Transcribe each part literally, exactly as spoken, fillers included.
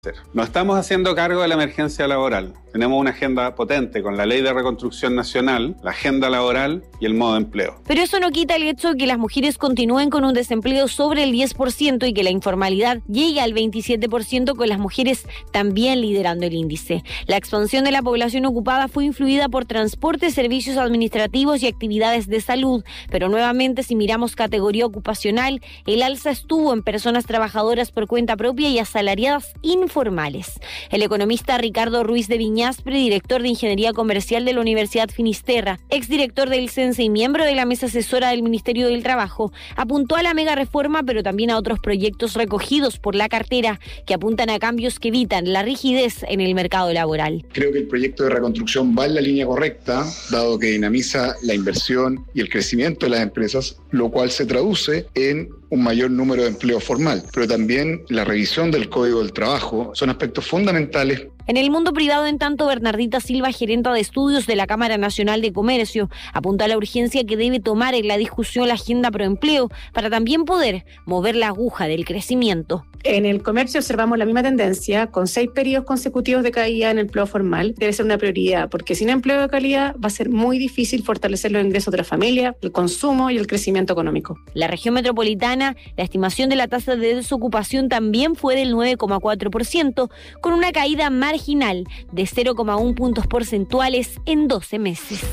No estamos haciendo cargo de la emergencia laboral. Tenemos una agenda potente con la Ley de Reconstrucción Nacional, la agenda laboral y el modo de empleo. Pero eso no quita el hecho de que las mujeres continúen con un desempleo sobre el diez por ciento y que la informalidad llegue al veintisiete por ciento, con las mujeres también liderando el índice. La expansión de la población ocupada fue influida por transporte, servicios administrativos y actividades de salud, pero nuevamente, si miramos categoría ocupacional, el alza estuvo en personas trabajadoras por cuenta propia y asalariadas informales. formales. El economista Ricardo Ruiz de Viñaspre, director de Ingeniería Comercial de la Universidad Finisterra, exdirector del CENSE y miembro de la mesa asesora del Ministerio del Trabajo, apuntó a la mega reforma, pero también a otros proyectos recogidos por la cartera que apuntan a cambios que evitan la rigidez en el mercado laboral. Creo que el proyecto de reconstrucción va en la línea correcta, dado que dinamiza la inversión y el crecimiento de las empresas, lo cual se traduce en un mayor número de empleo formal, pero también la revisión del Código del Trabajo son aspectos fundamentales. En el mundo privado, en tanto, Bernardita Silva, gerenta de estudios de la Cámara Nacional de Comercio, apuntó a la urgencia que debe tomar en la discusión la agenda proempleo para también poder mover la aguja del crecimiento. En el comercio observamos la misma tendencia, con seis periodos consecutivos de caída en el empleo formal. Debe ser una prioridad, porque sin empleo de calidad va a ser muy difícil fortalecer los ingresos de la familia, el consumo y el crecimiento económico. La región metropolitana, la estimación de la tasa de desocupación también fue del nueve coma cuatro por ciento, con una caída marginal de cero coma uno puntos porcentuales en doce meses.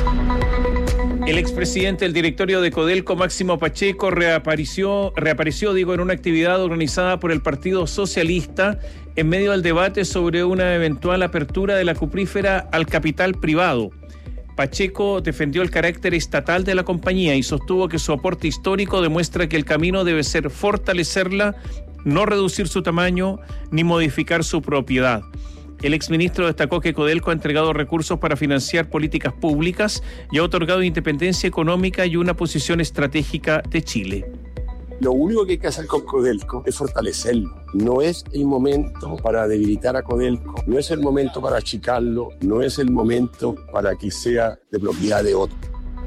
El expresidente del directorio de Codelco, Máximo Pacheco, reapareció, reapareció digo, en una actividad organizada por el Partido Socialista en medio del debate sobre una eventual apertura de la cuprífera al capital privado. Pacheco defendió el carácter estatal de la compañía y sostuvo que su aporte histórico demuestra que el camino debe ser fortalecerla, no reducir su tamaño ni modificar su propiedad. El exministro destacó que Codelco ha entregado recursos para financiar políticas públicas y ha otorgado independencia económica y una posición estratégica de Chile. Lo único que hay que hacer con Codelco es fortalecerlo. No es el momento para debilitar a Codelco, no es el momento para achicarlo, no es el momento para que sea de propiedad de otro.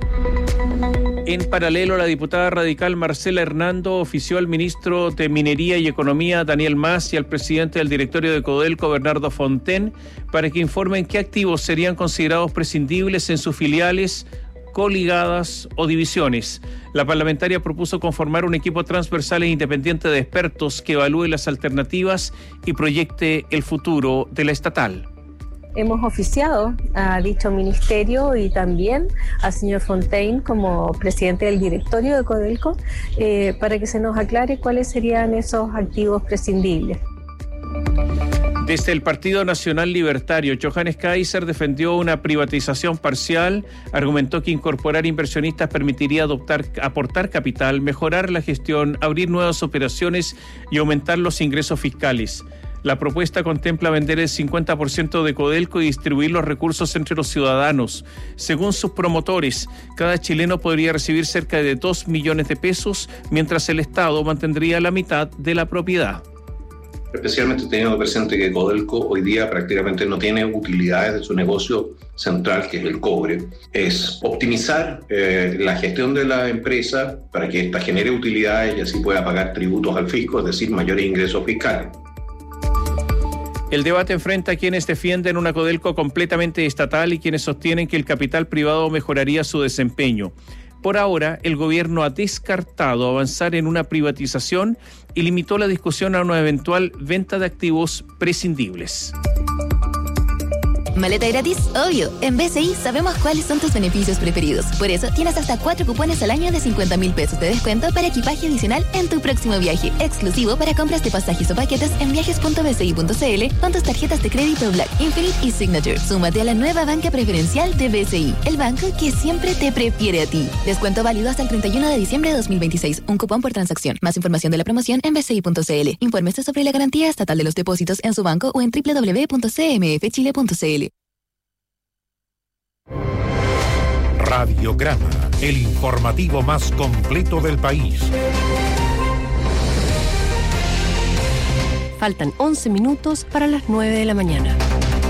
En paralelo, la diputada radical Marcela Hernando ofició al ministro de Minería y Economía, Daniel Mas, y al presidente del directorio de Codelco, Bernardo Fontaine, para que informen qué activos serían considerados prescindibles en sus filiales, coligadas o divisiones. La parlamentaria propuso conformar un equipo transversal e independiente de expertos que evalúe las alternativas y proyecte el futuro de la estatal. Hemos oficiado a dicho ministerio y también al señor Fontaine como presidente del directorio de Codelco eh, para que se nos aclare cuáles serían esos activos prescindibles. Desde el Partido Nacional Libertario, Johannes Kaiser defendió una privatización parcial, argumentó que incorporar inversionistas permitiría adoptar, aportar capital, mejorar la gestión, abrir nuevas operaciones y aumentar los ingresos fiscales. La propuesta contempla vender el cincuenta por ciento de Codelco y distribuir los recursos entre los ciudadanos. Según sus promotores, cada chileno podría recibir cerca de dos millones de pesos, mientras el Estado mantendría la mitad de la propiedad. Especialmente teniendo presente que Codelco hoy día prácticamente no tiene utilidades de su negocio central, que es el cobre. Es optimizar eh, la gestión de la empresa para que ésta genere utilidades y así pueda pagar tributos al fisco, es decir, mayores ingresos fiscales. El debate enfrenta a quienes defienden una Codelco completamente estatal y quienes sostienen que el capital privado mejoraría su desempeño. Por ahora, el gobierno ha descartado avanzar en una privatización y limitó la discusión a una eventual venta de activos prescindibles. ¿Maleta gratis? Obvio. En B C I sabemos cuáles son tus beneficios preferidos. Por eso tienes hasta cuatro cupones al año de cincuenta mil pesos de descuento para equipaje adicional en tu próximo viaje. Exclusivo para compras de pasajes o paquetes en viajes punto b c i punto c l con tus tarjetas de crédito Black, Infinite y Signature. Súmate a la nueva banca preferencial de B C I, el banco que siempre te prefiere a ti. Descuento válido hasta el treinta y uno de diciembre de dos mil veintiséis. Un cupón por transacción. Más información de la promoción en b c i punto c l. Infórmese sobre la garantía estatal de los depósitos en su banco o en doble u doble u doble u punto c m f chile punto c l. Radiograma, el informativo más completo del país. Faltan once minutos para las nueve de la mañana.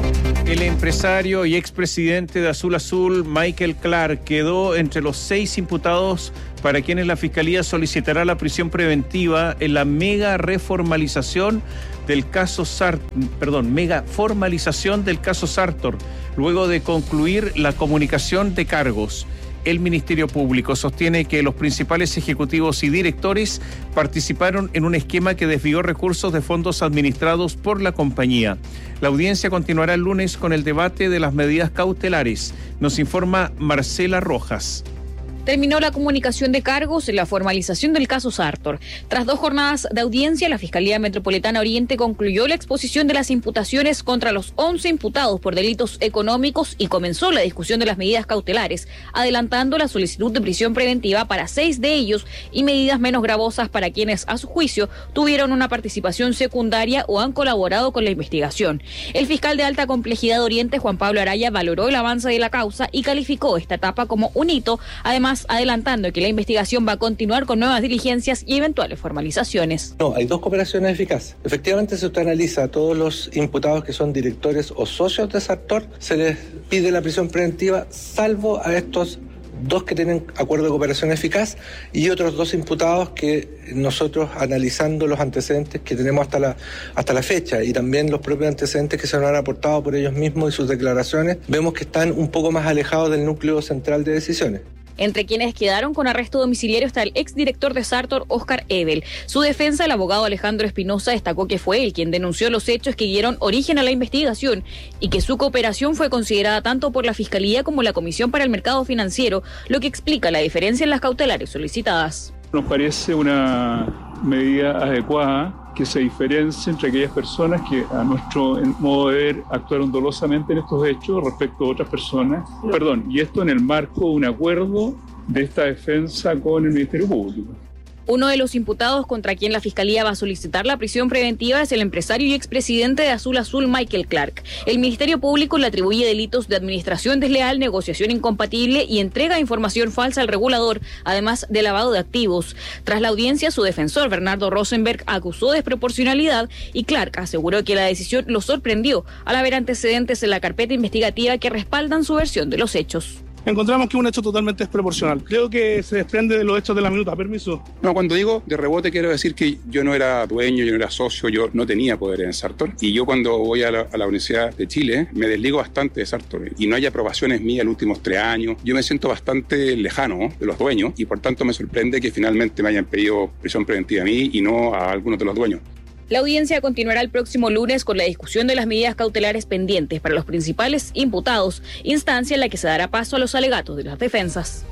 El empresario y expresidente de Azul Azul, Michael Clark, quedó entre los seis imputados para quienes la Fiscalía solicitará la prisión preventiva en la mega reformalización del caso Sartor, perdón, mega formalización del caso Sartor, luego de concluir la comunicación de cargos. El Ministerio Público sostiene que los principales ejecutivos y directores participaron en un esquema que desvió recursos de fondos administrados por la compañía. La audiencia continuará el lunes con el debate de las medidas cautelares. Nos informa Marcela Rojas. Terminó la comunicación de cargos en la formalización del caso Sartor. Tras dos jornadas de audiencia, la Fiscalía Metropolitana Oriente concluyó la exposición de las imputaciones contra los once imputados por delitos económicos y comenzó la discusión de las medidas cautelares, adelantando la solicitud de prisión preventiva para seis de ellos y medidas menos gravosas para quienes, a su juicio, tuvieron una participación secundaria o han colaborado con la investigación. El fiscal de alta complejidad Oriente, Juan Pablo Araya, valoró el avance de la causa y calificó esta etapa como un hito, además adelantando que la investigación va a continuar con nuevas diligencias y eventuales formalizaciones. No, hay dos cooperaciones eficaces. Efectivamente, si usted analiza a todos los imputados que son directores o socios de Sartor, se les pide la prisión preventiva, salvo a estos dos que tienen acuerdo de cooperación eficaz y otros dos imputados que nosotros, analizando los antecedentes que tenemos hasta la, hasta la fecha y también los propios antecedentes que se nos han aportado por ellos mismos y sus declaraciones, vemos que están un poco más alejados del núcleo central de decisiones. Entre quienes quedaron con arresto domiciliario está el exdirector de Sartor, Oscar Ebel. Su defensa, el abogado Alejandro Espinosa, destacó que fue él quien denunció los hechos que dieron origen a la investigación y que su cooperación fue considerada tanto por la Fiscalía como la Comisión para el Mercado Financiero, lo que explica la diferencia en las cautelares solicitadas. Nos parece una medida adecuada que se diferencia entre aquellas personas que a nuestro modo de ver actuaron dolosamente en estos hechos respecto a otras personas. Perdón, y esto en el marco de un acuerdo de esta defensa con el Ministerio Público. Uno de los imputados contra quien la Fiscalía va a solicitar la prisión preventiva es el empresario y expresidente de Azul Azul, Michael Clark. El Ministerio Público le atribuye delitos de administración desleal, negociación incompatible y entrega de información falsa al regulador, además de lavado de activos. Tras la audiencia, su defensor, Bernardo Rosenberg, acusó desproporcionalidad y Clark aseguró que la decisión lo sorprendió al haber antecedentes en la carpeta investigativa que respaldan su versión de los hechos. Encontramos que es un hecho totalmente desproporcional. Creo que se desprende de los hechos de la minuta. Permiso. No, cuando digo de rebote quiero decir que yo no era dueño, yo no era socio, yo no tenía poder en Sartor. Y yo cuando voy a la, a la Universidad de Chile me desligo bastante de Sartor. Y no hay aprobaciones mías en los últimos tres años. Yo me siento bastante lejano de los dueños y por tanto me sorprende que finalmente me hayan pedido prisión preventiva a mí y no a algunos de los dueños. La audiencia continuará el próximo lunes con la discusión de las medidas cautelares pendientes para los principales imputados, instancia en la que se dará paso a los alegatos de las defensas.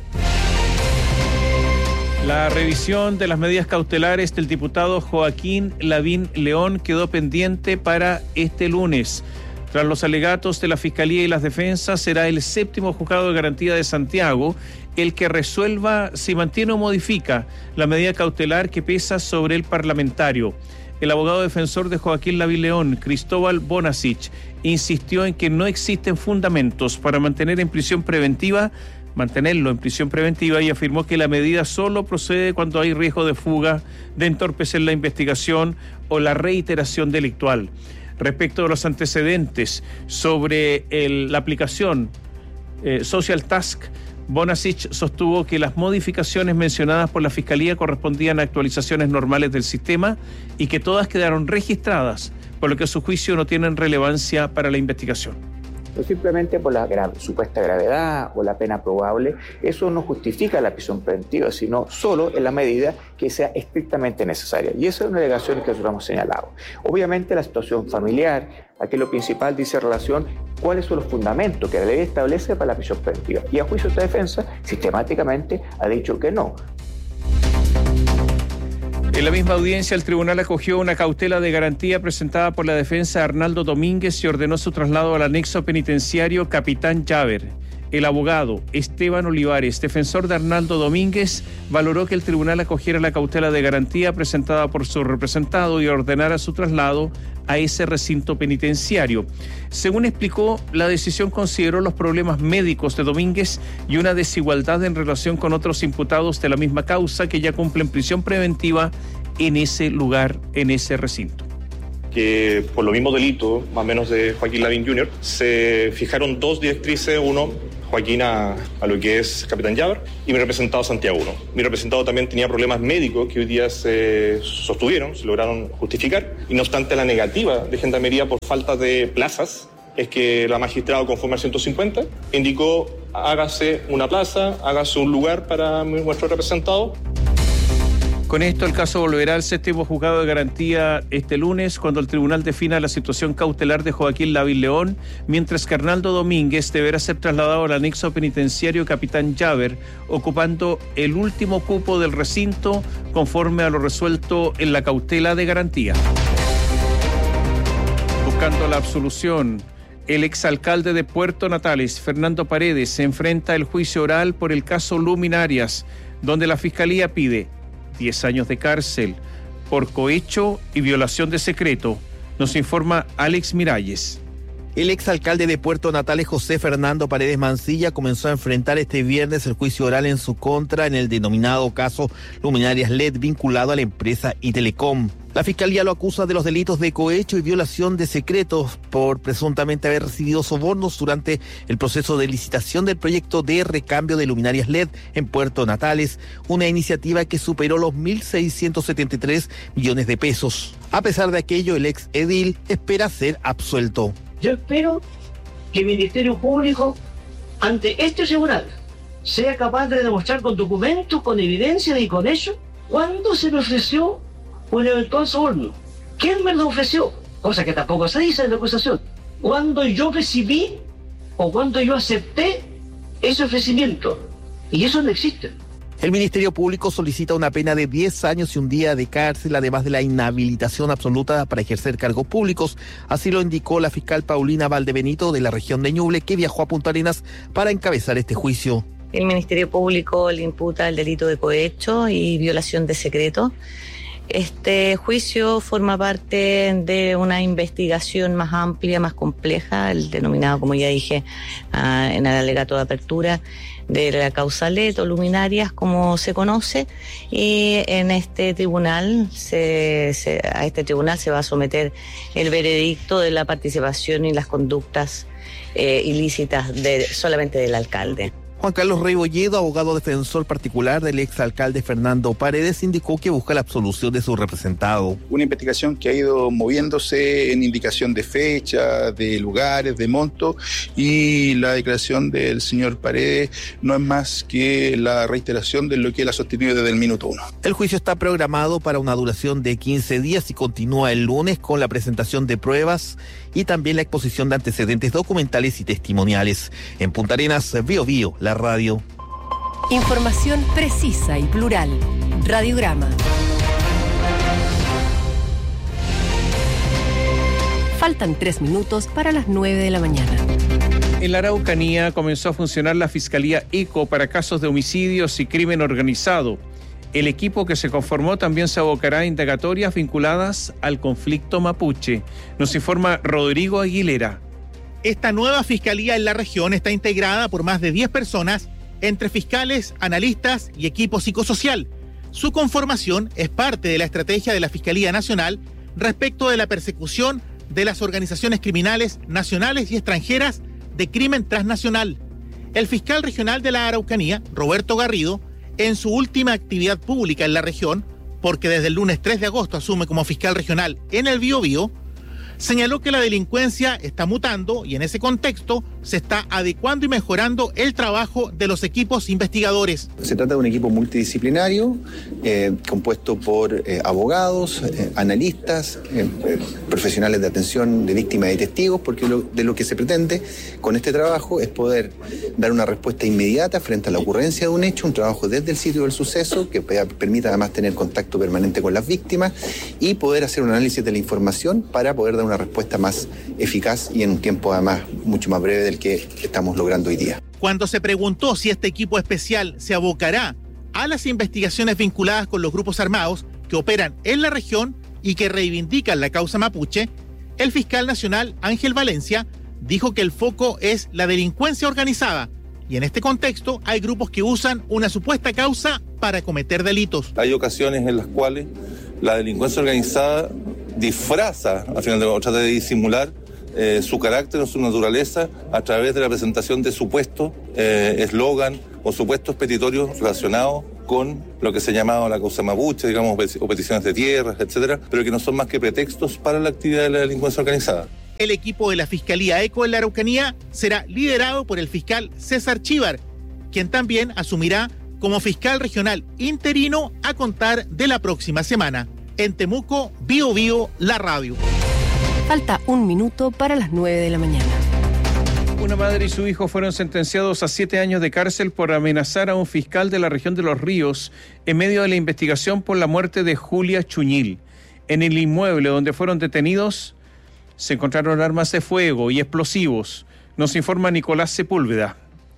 La revisión de las medidas cautelares del diputado Joaquín Lavín León quedó pendiente para este lunes. Tras los alegatos de la Fiscalía y las defensas, será el séptimo juzgado de garantía de Santiago el que resuelva si mantiene o modifica la medida cautelar que pesa sobre el parlamentario. El abogado defensor de Joaquín Lavín León, Cristóbal Bonasich, insistió en que no existen fundamentos para mantener en prisión preventiva, mantenerlo en prisión preventiva y afirmó que la medida solo procede cuando hay riesgo de fuga, de entorpecer la investigación o la reiteración delictual. Respecto a los antecedentes sobre el, la aplicación eh, Social Task, Bonasich sostuvo que las modificaciones mencionadas por la Fiscalía correspondían a actualizaciones normales del sistema y que todas quedaron registradas, por lo que a su juicio no tienen relevancia para la investigación. No simplemente por la gra- supuesta gravedad o la pena probable, eso no justifica la prisión preventiva, sino solo en la medida que sea estrictamente necesaria. Y esa es una alegación que nosotros hemos señalado. Obviamente la situación familiar, aquí lo principal dice relación cuáles son los fundamentos que la ley establece para la prisión preventiva. Y a juicio de esta defensa, sistemáticamente ha dicho que no. En la misma audiencia, el tribunal acogió una cautela de garantía presentada por la defensa de Arnaldo Domínguez y ordenó su traslado al anexo penitenciario Capitán Llaver. El abogado Esteban Olivares, defensor de Arnaldo Domínguez, valoró que el tribunal acogiera la cautela de garantía presentada por su representado y ordenara su traslado a ese recinto penitenciario. Según explicó, la decisión consideró los problemas médicos de Domínguez y una desigualdad en relación con otros imputados de la misma causa que ya cumplen prisión preventiva en ese lugar, en ese recinto. que por los mismos delitos, más o menos de Joaquín Lavín junior, se fijaron dos directrices, uno Joaquín a, a lo que es Capitán Llaver y mi representado Santiago uno. Mi representado también tenía problemas médicos que hoy día se sostuvieron, se lograron justificar, y no obstante la negativa de Gendarmería por falta de plazas, es que la magistrada, conforme al ciento cincuenta, indicó hágase una plaza, hágase un lugar para nuestro representado. Con esto, el caso volverá al séptimo juzgado de garantía este lunes, cuando el tribunal defina la situación cautelar de Joaquín Lavín León, mientras que Arnaldo Domínguez deberá ser trasladado al anexo penitenciario Capitán Llaver, ocupando el último cupo del recinto, conforme a lo resuelto en la cautela de garantía. Buscando la absolución, el exalcalde de Puerto Natales, Fernando Paredes, se enfrenta al juicio oral por el caso Luminarias, donde la Fiscalía pide diez años de cárcel por cohecho y violación de secreto. Nos informa Alex Miralles. El exalcalde de Puerto Natales, José Fernando Paredes Mancilla, comenzó a enfrentar este viernes el juicio oral en su contra en el denominado caso Luminarias L E D vinculado a la empresa Itelecom. La Fiscalía lo acusa de los delitos de cohecho y violación de secretos por presuntamente haber recibido sobornos durante el proceso de licitación del proyecto de recambio de luminarias L E D en Puerto Natales, una iniciativa que superó los mil seiscientos setenta y tres millones de pesos. A pesar de aquello, el ex edil espera ser absuelto. Yo espero que el Ministerio Público, ante este tribunal, sea capaz de demostrar con documentos, con evidencia y con hechos, cuándo se me ofreció un eventual soborno. ¿Quién me lo ofreció? Cosa que tampoco se dice en la acusación. Cuando yo recibí o cuando yo acepté ese ofrecimiento. Y eso no existe. El Ministerio Público solicita una pena de diez años y un día de cárcel, además de la inhabilitación absoluta para ejercer cargos públicos. Así lo indicó la fiscal Paulina Valdebenito de la región de Ñuble, que viajó a Punta Arenas para encabezar este juicio. El Ministerio Público le imputa el delito de cohecho y violación de secreto. Este juicio forma parte de una investigación más amplia, más compleja, el denominado, como ya dije, uh, en el alegato de apertura, de la causa L E D o Luminarias, como se conoce, y en este tribunal, se, se, a este tribunal se va a someter el veredicto de la participación y las conductas eh, ilícitas de, solamente del alcalde. Juan Carlos Rebolledo, abogado defensor particular del exalcalde Fernando Paredes, indicó que busca la absolución de su representado. Una investigación que ha ido moviéndose en indicación de fecha, de lugares, de monto, y la declaración del señor Paredes no es más que la reiteración de lo que él ha sostenido desde el minuto uno. El juicio está programado para una duración de quince días y continúa el lunes con la presentación de pruebas y también la exposición de antecedentes documentales y testimoniales. En Punta Arenas, Bio Bio, la radio. Información precisa y plural. Radiograma. Faltan tres minutos para las nueve de la mañana. En la Araucanía comenzó a funcionar la Fiscalía ECO para casos de homicidios y crimen organizado. El equipo que se conformó también se abocará a indagatorias vinculadas al conflicto mapuche. Nos informa Rodrigo Aguilera. Esta nueva fiscalía en la región está integrada por más de diez personas, entre fiscales, analistas y equipo psicosocial. Su conformación es parte de la estrategia de la Fiscalía Nacional respecto de la persecución de las organizaciones criminales nacionales y extranjeras de crimen transnacional. El fiscal regional de la Araucanía, Roberto Garrido, en su última actividad pública en la región, porque desde el lunes tres de agosto asume como fiscal regional en el Biobío, señaló que la delincuencia está mutando y en ese contexto se está adecuando y mejorando el trabajo de los equipos investigadores. Se trata de un equipo multidisciplinario eh, compuesto por eh, abogados, eh, analistas, eh, eh, profesionales de atención de víctimas y testigos, porque lo, de lo que se pretende con este trabajo es poder dar una respuesta inmediata frente a la ocurrencia de un hecho, un trabajo desde el sitio del suceso que permita además tener contacto permanente con las víctimas y poder hacer un análisis de la información para poder dar una respuesta más eficaz y en un tiempo además mucho más breve del que estamos logrando hoy día. Cuando se preguntó si este equipo especial se abocará a las investigaciones vinculadas con los grupos armados que operan en la región y que reivindican la causa mapuche, el fiscal nacional Ángel Valencia dijo que el foco es la delincuencia organizada y en este contexto hay grupos que usan una supuesta causa para cometer delitos. Hay ocasiones en las cuales la delincuencia organizada disfraza, al final de cuentas, trata de disimular eh, su carácter o su naturaleza a través de la presentación de supuestos eslogan eh, o supuestos petitorios relacionados con lo que se llamaba la causa mapuche, digamos, o peticiones de tierras, etcétera, pero que no son más que pretextos para la actividad de la delincuencia organizada. El equipo de la Fiscalía ECO en la Araucanía será liderado por el fiscal César Chívar, quien también asumirá como fiscal regional interino a contar de la próxima semana. En Temuco, Bío Bío, la radio. Falta un minuto para las nueve de la mañana. Una madre y su hijo fueron sentenciados a siete años de cárcel por amenazar a un fiscal de la región de Los Ríos en medio de la investigación por la muerte de Julia Chuñil. En el inmueble donde fueron detenidos se encontraron armas de fuego y explosivos. Nos informa Nicolás Sepúlveda.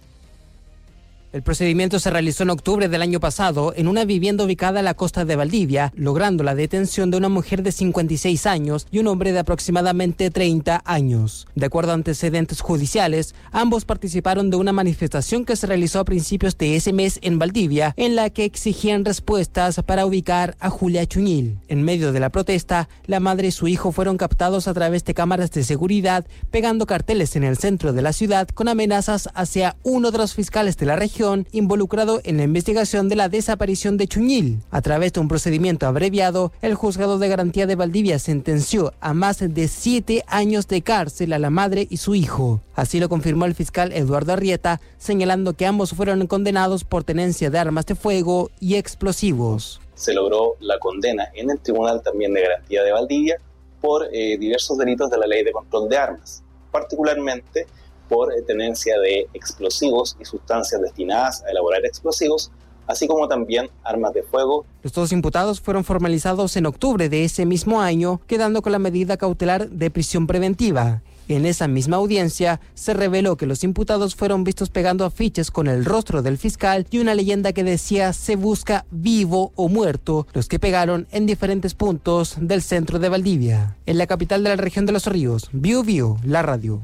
El procedimiento se realizó en octubre del año pasado en una vivienda ubicada en la costa de Valdivia, logrando la detención de una mujer de cincuenta y seis años y un hombre de aproximadamente treinta años. De acuerdo a antecedentes judiciales, ambos participaron de una manifestación que se realizó a principios de ese mes en Valdivia, en la que exigían respuestas para ubicar a Julia Chuñil. En medio de la protesta, la madre y su hijo fueron captados a través de cámaras de seguridad, pegando carteles en el centro de la ciudad con amenazas hacia uno de los fiscales de la región involucrado en la investigación de la desaparición de Chuñil. A través de un procedimiento abreviado, el Juzgado de Garantía de Valdivia sentenció a más de siete años de cárcel a la madre y su hijo. Así lo confirmó el fiscal Eduardo Arrieta, señalando que ambos fueron condenados por tenencia de armas de fuego y explosivos. Se logró la condena en el Tribunal también de Garantía de Valdivia por eh, diversos delitos de la Ley de Control de Armas, particularmente por tenencia de explosivos y sustancias destinadas a elaborar explosivos, así como también armas de fuego. Los dos imputados fueron formalizados en octubre de ese mismo año, quedando con la medida cautelar de prisión preventiva. En esa misma audiencia se reveló que los imputados fueron vistos pegando afiches con el rostro del fiscal y una leyenda que decía "se busca vivo o muerto", los que pegaron en diferentes puntos del centro de Valdivia. En la capital de la región de Los Ríos, Bío Bío, la radio.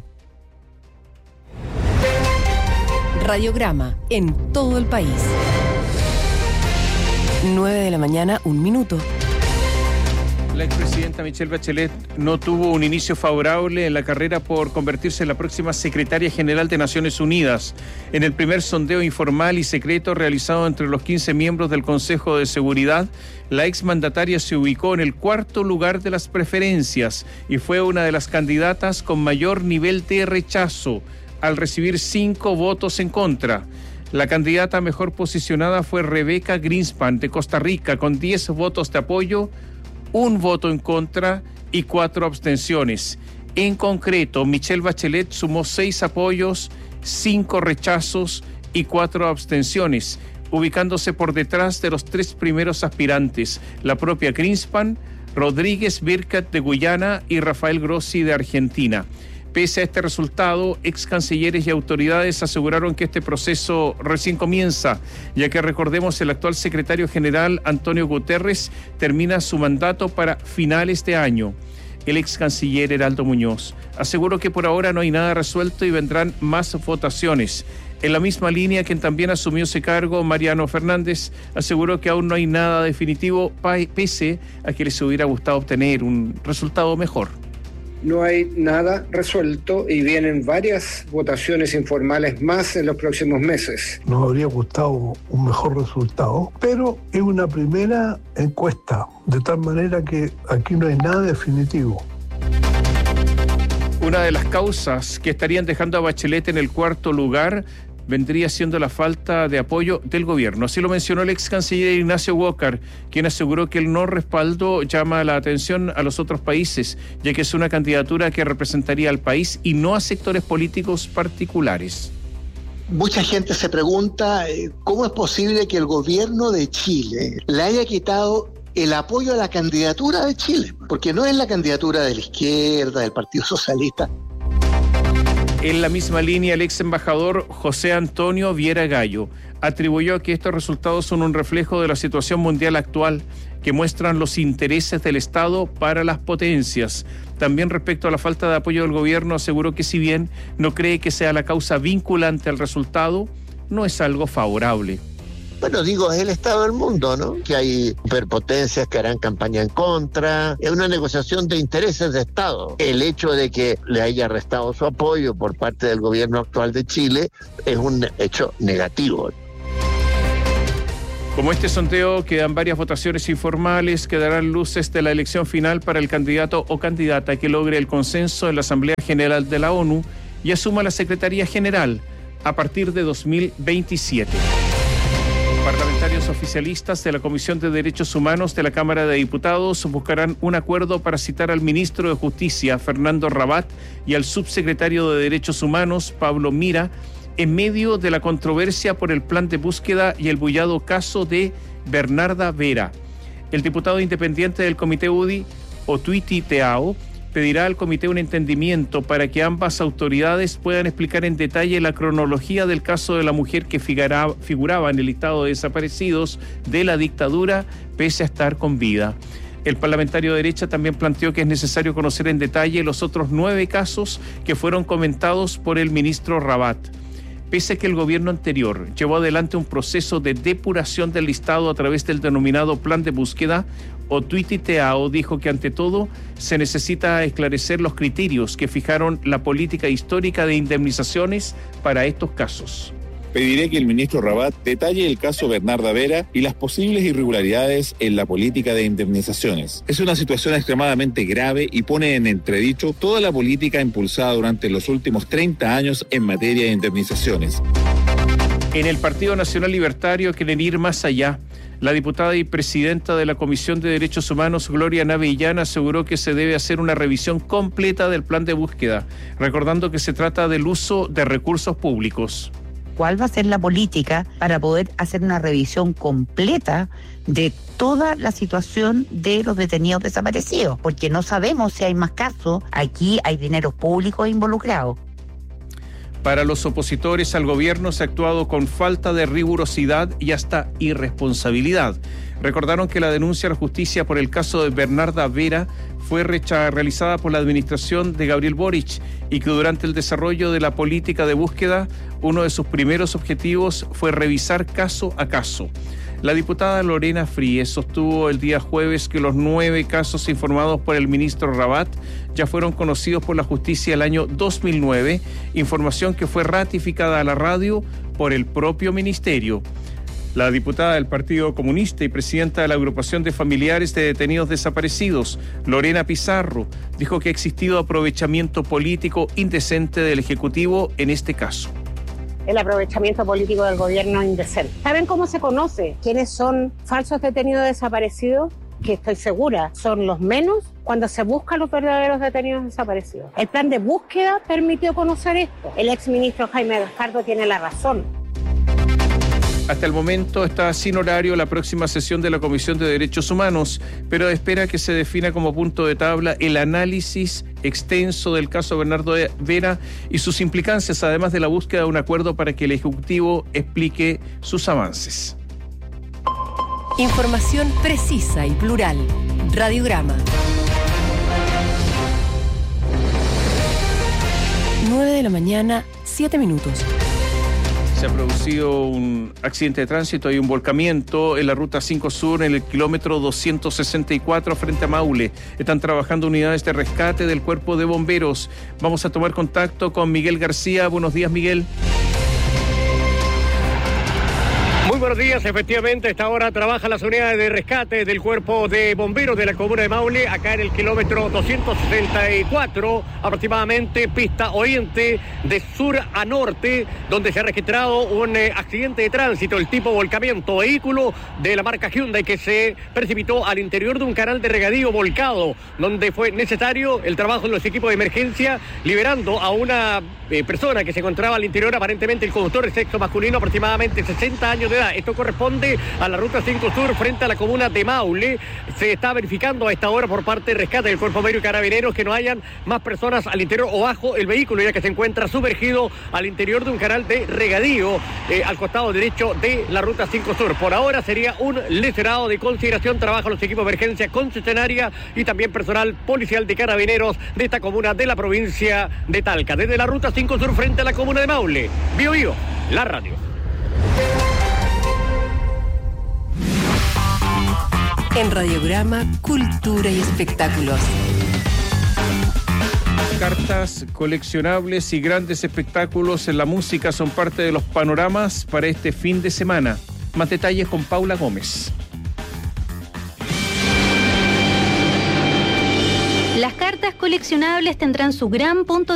Radiograma en todo el país. nueve de la mañana, un minuto. La expresidenta Michelle Bachelet no tuvo un inicio favorable en la carrera por convertirse en la próxima secretaria general de Naciones Unidas. En el primer sondeo informal y secreto realizado entre los quince miembros del Consejo de Seguridad, la exmandataria se ubicó en el cuarto lugar de las preferencias y fue una de las candidatas con mayor nivel de rechazo, al recibir cinco votos en contra. La candidata mejor posicionada fue Rebecca Greenspan de Costa Rica, con diez votos de apoyo, un voto en contra y cuatro abstenciones. En concreto, Michelle Bachelet sumó seis apoyos, cinco rechazos y cuatro abstenciones, ubicándose por detrás de los tres primeros aspirantes, la propia Greenspan, Rodríguez Birkat de Guyana y Rafael Grossi de Argentina. Pese a este resultado, ex cancilleres y autoridades aseguraron que este proceso recién comienza, ya que recordemos el actual secretario general Antonio Guterres termina su mandato para finales de año. El ex canciller Heraldo Muñoz aseguró que por ahora no hay nada resuelto y vendrán más votaciones. En la misma línea, quien también asumió ese cargo, Mariano Fernández, aseguró que aún no hay nada definitivo, pese a que les hubiera gustado obtener un resultado mejor. No hay nada resuelto y vienen varias votaciones informales más en los próximos meses. Nos habría gustado un mejor resultado, pero es una primera encuesta, de tal manera que aquí no hay nada definitivo. Una de las causas que estarían dejando a Bachelet en el cuarto lugar vendría siendo la falta de apoyo del gobierno. Así lo mencionó el ex canciller Ignacio Walker, quien aseguró que el no respaldo llama la atención a los otros países, ya que es una candidatura que representaría al país y no a sectores políticos particulares. Mucha gente se pregunta cómo es posible que el gobierno de Chile le haya quitado el apoyo a la candidatura de Chile, porque no es la candidatura de la izquierda, del Partido Socialista. En la misma línea, el ex embajador José Antonio Viera Gallo atribuyó que estos resultados son un reflejo de la situación mundial actual, que muestran los intereses del Estado para las potencias. También respecto a la falta de apoyo del gobierno, aseguró que si bien no cree que sea la causa vinculante al resultado, no es algo favorable. Bueno, digo, es el estado del mundo, ¿no? Que hay superpotencias que harán campaña en contra. Es una negociación de intereses de Estado. El hecho de que le haya restado su apoyo por parte del gobierno actual de Chile es un hecho negativo. Como este sondeo, quedan varias votaciones informales que darán luces de la elección final para el candidato o candidata que logre el consenso en la Asamblea General de la ONU y asuma la Secretaría General a partir de dos mil veintisiete. Parlamentarios oficialistas de la Comisión de Derechos Humanos de la Cámara de Diputados buscarán un acuerdo para citar al ministro de Justicia, Fernando Rabat, y al subsecretario de Derechos Humanos, Pablo Mira, en medio de la controversia por el plan de búsqueda y el bullado caso de Bernarda Vera. El diputado independiente del Comité U D I, Otuiti Teao, pedirá al comité un entendimiento para que ambas autoridades puedan explicar en detalle la cronología del caso de la mujer que figuraba, figuraba en el listado de desaparecidos de la dictadura, pese a estar con vida. El parlamentario de derecha también planteó que es necesario conocer en detalle los otros nueve casos que fueron comentados por el ministro Rabat. Pese a que el gobierno anterior llevó adelante un proceso de depuración del listado a través del denominado plan de búsqueda, Otuiti Teao dijo que ante todo se necesita esclarecer los criterios que fijaron la política histórica de indemnizaciones para estos casos. Pediré que el ministro Rabat detalle el caso Bernarda Vera y las posibles irregularidades en la política de indemnizaciones. Es una situación extremadamente grave y pone en entredicho toda la política impulsada durante los últimos treinta años en materia de indemnizaciones. En el Partido Nacional Libertario quieren ir más allá. La diputada y presidenta de la Comisión de Derechos Humanos, Gloria Navillán, aseguró que se debe hacer una revisión completa del plan de búsqueda, recordando que se trata del uso de recursos públicos. ¿Cuál va a ser la política para poder hacer una revisión completa de toda la situación de los detenidos desaparecidos? Porque no sabemos si hay más casos, aquí hay dineros públicos involucrados. Para los opositores al gobierno se ha actuado con falta de rigurosidad y hasta irresponsabilidad. Recordaron que la denuncia a la justicia por el caso de Bernarda Vera fue recha- realizada por la administración de Gabriel Boric y que durante el desarrollo de la política de búsqueda, uno de sus primeros objetivos fue revisar caso a caso. La diputada Lorena Fríes sostuvo el día jueves que los nueve casos informados por el ministro Rabat ya fueron conocidos por la justicia el año dos mil nueve, información que fue ratificada a la radio por el propio ministerio. La diputada del Partido Comunista y presidenta de la agrupación de familiares de detenidos desaparecidos, Lorena Pizarro, dijo que ha existido aprovechamiento político indecente del Ejecutivo en este caso. El aprovechamiento político del gobierno indecente. ¿Saben cómo se conoce quiénes son falsos detenidos desaparecidos? Que estoy segura son los menos cuando se buscan los verdaderos detenidos desaparecidos. El plan de búsqueda permitió conocer esto. El exministro Jaime Gascardo tiene la razón. Hasta el momento está sin horario la próxima sesión de la Comisión de Derechos Humanos, pero espera que se defina como punto de tabla el análisis extenso del caso Bernardo Vera y sus implicancias, además de la búsqueda de un acuerdo para que el Ejecutivo explique sus avances. Información precisa y plural. Radiograma. nueve de la mañana, siete minutos. Se ha producido un accidente de tránsito, hay un volcamiento en la ruta cinco Sur en el kilómetro doscientos sesenta y cuatro frente a Maule. Están trabajando unidades de rescate del Cuerpo de Bomberos. Vamos a tomar contacto con Miguel García. Buenos días, Miguel. Muy buenos días, efectivamente, a esta hora trabajan las unidades de rescate del Cuerpo de Bomberos de la comuna de Maule, acá en el kilómetro doscientos sesenta y cuatro, aproximadamente pista oriente de sur a norte, donde se ha registrado un eh, accidente de tránsito, el tipo volcamiento, vehículo de la marca Hyundai que se precipitó al interior de un canal de regadío volcado, donde fue necesario el trabajo de los equipos de emergencia, liberando a una eh, persona que se encontraba al interior, aparentemente el conductor de sexo masculino, aproximadamente sesenta años de edad. Esto corresponde a la ruta cinco Sur frente a la comuna de Maule. Se está verificando a esta hora por parte de rescate del Cuerpo Medio y Carabineros que no hayan más personas al interior o bajo el vehículo, ya que se encuentra sumergido al interior de un canal de regadío eh, al costado derecho de la ruta cinco Sur. Por ahora sería un lesionado de consideración. Trabajan los equipos de emergencia concesionaria y también personal policial de Carabineros de esta comuna de la provincia de Talca. Desde la ruta cinco Sur frente a la comuna de Maule. Bio Bio, la radio. En Radiograma, Cultura y Espectáculos. Cartas coleccionables y grandes espectáculos en la música son parte de los panoramas para este fin de semana. Más detalles con Paula Gómez. Las cartas coleccionables tendrán su gran punto